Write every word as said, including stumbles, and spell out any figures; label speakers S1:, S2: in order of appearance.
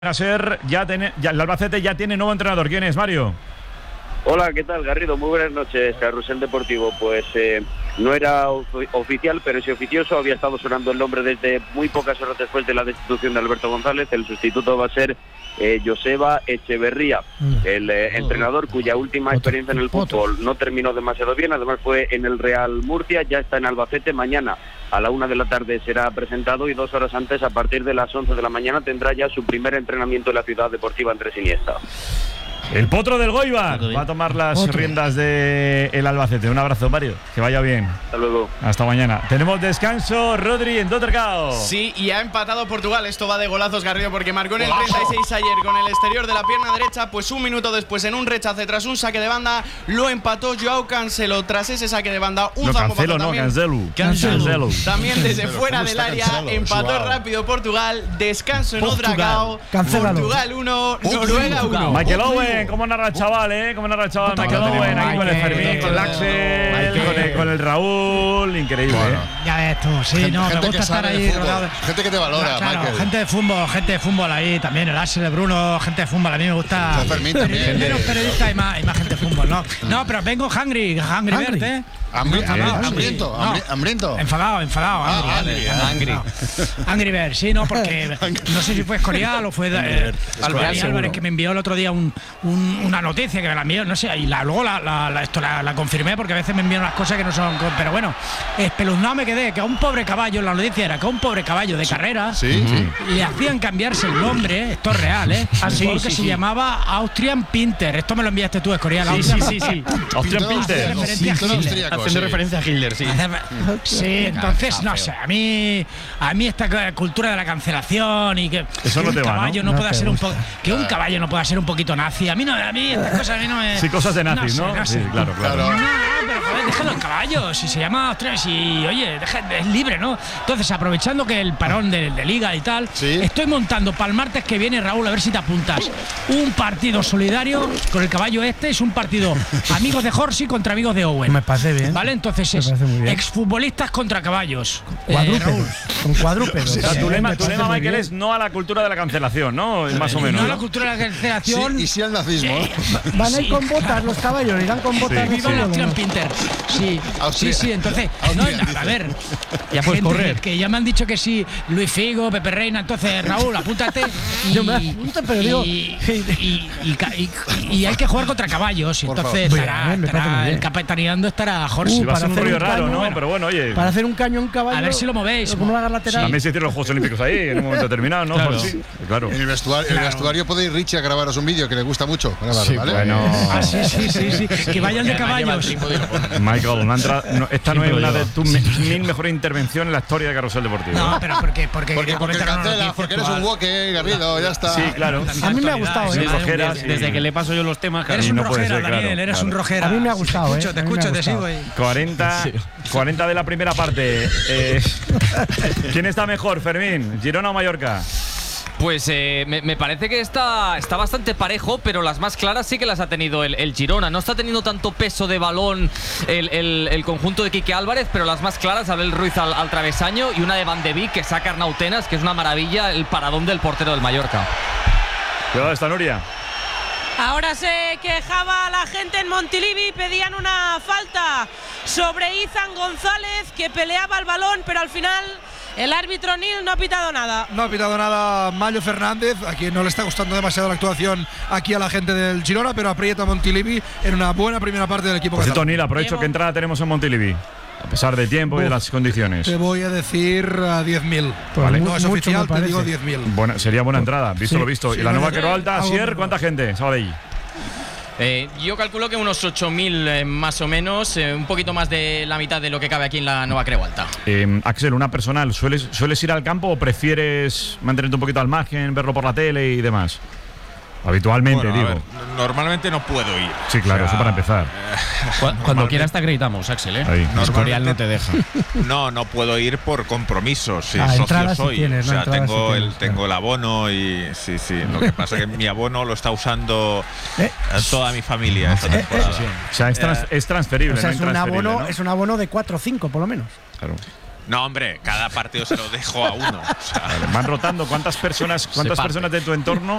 S1: A ser, ya, tiene, ya el Albacete ya tiene nuevo entrenador. ¿Quién es, Mario?
S2: Hola, ¿qué tal, Garrido? Muy buenas noches, Carrusel Deportivo. Pues eh, no era of- oficial, pero sí oficioso. Había estado sonando el nombre desde muy pocas horas después de la destitución de Alberto González. El sustituto va a ser eh, Joseba Echeverría, el eh, entrenador cuya última experiencia en el fútbol no terminó demasiado bien. Además fue en el Real Murcia, ya está en Albacete. Mañana a la una de la tarde será presentado y dos horas antes, a partir de las once de la mañana, tendrá ya su primer entrenamiento en la ciudad deportiva Andrés Iniesta.
S1: El potro del Goibar va a tomar las
S3: Otro.
S1: riendas del Albacete. Un abrazo, Mario. Que vaya bien.
S2: Hasta luego.
S1: Hasta mañana. Tenemos descanso, Rodri en Dottergao.
S4: Sí, y ha empatado Portugal. Esto va de golazos, Garrido, porque marcó en el treinta y seis ayer con el exterior de la pierna derecha. Pues un minuto después, en un rechace tras un saque de banda, lo empató Joao Cancelo. Tras ese saque de banda, un
S1: No,
S4: zambomazo
S1: Cancelo, no,
S4: también.
S1: Cancelo.
S3: Cancelo.
S4: También desde
S3: Cancelo,
S4: fuera
S3: ¿cómo
S4: del
S3: está
S4: área,
S3: Cancelo?
S4: empató
S3: Joao.
S4: rápido Portugal. Descanso en
S3: Portugal.
S4: Oudragao.
S3: Cancélalo.
S4: Portugal uno,
S3: Portugal.
S4: Noruega uno.
S1: Michael Owen, ¿cómo narra el chaval, eh? ¿Cómo narra el chaval? Michael Owen, aquí con el Fermín, con el Axel,
S3: Michael.
S1: con el, con el Raúl. Increíble,
S3: Bueno.
S1: eh.
S5: Ya ves tú, sí,
S3: Gente-
S5: no, me
S3: gente
S5: gusta
S3: que
S5: estar
S3: sabe de
S5: ahí
S3: fútbol,
S5: rodeado de-
S3: gente que te valora,
S5: Claro,
S3: Michael.
S5: gente de fútbol, gente de fútbol ahí también, el Axel de Bruno, gente de fútbol, a mí me gusta.
S3: José Fermín también.
S5: Hay menos periodistas y más, y más gente de fútbol, ¿no? No, pero vengo hungry, hungry,
S3: Hungry.
S5: Bert, ¿eh?
S3: Hambre-
S5: No, no,
S3: hambriento,
S5: no.
S3: hambre- hambriento.
S5: Enfadado, enfadado,
S3: Ah,
S5: angry,
S3: angry,
S5: angry. Angry Bird, sí, no, porque no sé si fue Escorial o fue eh, Álvarez
S3: seguro.
S5: Álvarez, que me envió el otro día un, un- una noticia que me la envió, no sé, y la, luego la, la, la- esto la, la confirmé porque a veces me envían unas cosas que no son. Pero bueno, espeluznado me quedé, que a un pobre caballo, la noticia era que a un pobre caballo de carrera
S3: Sí, sí.
S5: le hacían cambiarse el nombre, esto es real, ¿eh? porque se llamaba Austrian Pinter. Esto me lo enviaste tú, Escorial.
S6: Sí,
S5: Austrian
S6: sí, sí, sí.
S1: Austrian Pinter.
S5: Referencia a
S3: Pintor
S5: Hitler.
S3: austríaco,
S6: Haciendo
S3: sí.
S6: referencia a Hitler, sí.
S5: Sí, entonces, no sé, a mí a mí esta cultura de la cancelación y que,
S1: Eso
S5: que
S1: no te
S5: un
S1: va,
S5: caballo
S1: ¿no?
S5: no,
S3: No
S5: pueda
S3: te
S5: ser un
S3: gusta.
S5: poco que un caballo no pueda ser un poquito nazi. A mí no, a mí estas cosas a mí no me.
S1: Sí, cosas de nazis,
S5: sé,
S1: ¿no?
S5: no
S1: Sí,
S5: sé.
S1: claro, claro.
S3: Claro.
S5: No, pero joder, déjalo el caballo, si se llama Australia, si, oye, deja- es libre, ¿no? Entonces, aprovechando que el parón de, de liga y tal,
S3: Sí.
S5: estoy montando para el martes que viene, Raúl, a ver si te apuntas. Un partido solidario con el caballo este, es un partido amigos de Horsey contra amigos de Owen.
S7: Me parece bien.
S5: ¿Vale? Entonces
S7: Me
S5: es
S7: parece muy bien.
S5: exfutbolistas contra caballos. Eh, Raúl.
S7: Cuadrúpedos. Con cuadrúpedos.
S1: O sea, tu
S7: Sí,
S1: lema,
S7: me
S1: tu
S7: parece
S1: lema,
S7: muy
S1: Michael,
S7: bien.
S1: es no a la cultura de la cancelación, ¿no? Más o
S5: no
S1: menos.
S5: a la
S1: ¿no?
S5: cultura de la
S3: Sí,
S5: cancelación.
S3: y sí al nazismo.
S7: Van a ir
S5: Sí,
S7: con botas los caballos, irán con botas.
S1: Sí,
S7: de
S5: Viva
S7: fútbol,
S5: el
S7: ¿o
S5: Austrian
S7: no?
S5: Pinter. Sí,
S3: Austria-
S5: sí, sí. Entonces, no,
S3: Austrian,
S5: a
S3: dice.
S5: ver,
S6: Ya puedes
S5: gente
S6: correr.
S5: Que, que ya me han dicho que sí, Luis Figo, Pepe Reina. Entonces, Raúl, apúntate. Y,
S7: Yo me apunto, pero digo-
S5: y, y, y, ca- y- y hay que jugar contra caballos. Y
S3: Por
S5: entonces
S7: favor.
S5: estará,
S7: Bien, me parece
S5: estará
S7: muy bien.
S5: el capitaneando estará Jorge.
S1: Sí, va a
S7: para
S1: ser un
S7: hacer
S1: rollo
S7: un
S1: raro,
S7: caño,
S1: ¿no?
S7: bueno.
S1: Pero bueno, oye.
S7: Para hacer un caño a un caballo.
S5: A ver si lo movéis.
S7: Lo pongo a la lateral.
S1: También se hicieron los Juegos Olímpicos ahí, en un momento determinado, ¿no?
S6: Claro.
S1: Por sí, claro.
S3: En el vestuario, en el vestuario puede ir Richie a grabaros un vídeo que le gusta mucho. Grabar, ¿vale?
S1: Bueno,
S5: Ah, sí, sí, sí, sí. Que vayan de caballos.
S1: Michael, no ha entrado- no, esta no es
S6: Siempre lo
S1: una de
S6: lleva.
S1: tus me- mil mejores intervenciones en la historia de Carrusel Deportivo.
S5: No, pero porque, porque,
S3: Porque,
S5: quería
S3: porque
S5: comentar una
S3: cancela,
S5: noticia
S3: porque eres un
S5: actual.
S3: woke, Garrido, ya está.
S1: Sí, claro.
S7: A mí me ha gustado,
S5: Sí,
S7: ¿eh?
S1: Sin rojeras,
S6: Desde,
S1: sí.
S6: desde que le paso yo los temas,
S5: Eres
S1: Sí,
S5: un
S1: no puede
S5: rojera,
S1: ser, claro,
S5: Daniel, eres
S1: claro.
S5: un rojera.
S7: A mí me ha gustado,
S5: Te escucho,
S7: ¿eh?
S5: te
S7: A mí me
S5: escucho,
S7: ha
S5: te
S7: gustado.
S5: sigo ahí.
S1: cuarenta, cuarenta de la primera parte. Eh, ¿Quién está mejor, Fermín? ¿Girona o Mallorca?
S8: Pues eh, me, me parece que está, está bastante parejo, pero las más claras sí que las ha tenido el, el Girona. No está teniendo tanto peso de balón el, el- el conjunto de Quique Álvarez, pero las más claras, Abel Ruiz al, al travesaño y una de Van de Beek que saca Arnautenas, que es una maravilla, el paradón del portero del Mallorca.
S1: Cuidado, está Nuria.
S9: Ahora se quejaba la gente en Montilivi, pedían una falta sobre Izan González, que peleaba el balón, pero al final el árbitro Nil no ha pitado nada.
S10: No ha pitado nada Mayo Fernández, a quien no le está gustando demasiado la actuación aquí a la gente del Girona, pero aprieta a Montilivi en una buena primera parte del equipo
S1: Por cierto,
S10: catalán.
S1: Nil, aprovecho
S9: Diego.
S1: que entrada tenemos en Montilivi. A pesar del tiempo y de las condiciones.
S10: Te voy a decir a diez mil.
S7: Pues
S1: Vale.
S7: mu-
S10: No es
S7: mucho
S10: oficial,
S7: me
S10: te
S7: parece.
S10: digo diez mil.
S1: Buena- sería buena entrada, visto
S7: Sí.
S1: lo visto.
S10: Sí,
S1: ¿Y la nueva
S10: no,
S1: Quero Alta,
S10: algo
S1: Sier,
S10: menos.
S1: cuánta gente? Sabadell.
S4: Eh, yo calculo que unos ocho mil eh, más o menos, eh, un poquito más de la mitad de lo que cabe aquí en la Nueva Creu Alta.
S1: Eh, Axel, una personal, ¿sueles, ¿sueles ir al campo o prefieres mantenerte un poquito al margen, verlo por la tele y demás? Habitualmente,
S11: Bueno, a
S1: digo.
S11: ver, normalmente no puedo ir.
S1: Sí, claro,
S11: O sea,
S1: eso para empezar.
S6: Cu- Cuando
S11: normalmente-
S6: quieras te acreditamos, Axel, ¿eh?
S1: Ahí.
S6: Escorial no te deja.
S11: No, no puedo ir por compromisos. Sí,
S7: Ah,
S11: socio
S7: entradas sí
S11: soy.
S7: tienes,
S11: o
S7: no,
S11: sea,
S7: entradas
S11: tengo
S7: sí
S11: el
S7: tienes,
S11: tengo
S7: claro.
S11: el abono y sí, sí. Lo que pasa es que mi abono lo está usando
S7: Eh,
S11: toda mi familia esta temporada.
S1: O sea, es, trans- es transferible,
S7: O sea,
S1: no
S7: es un
S1: intransferible,
S7: abono,
S1: ¿no?
S7: es un abono de cuatro o cinco, por lo menos.
S1: Claro.
S11: No, hombre, cada partido se lo dejo a uno. O sea,
S1: Van rotando. ¿Cuántas personas, cuántas
S6: parte.
S1: personas de tu entorno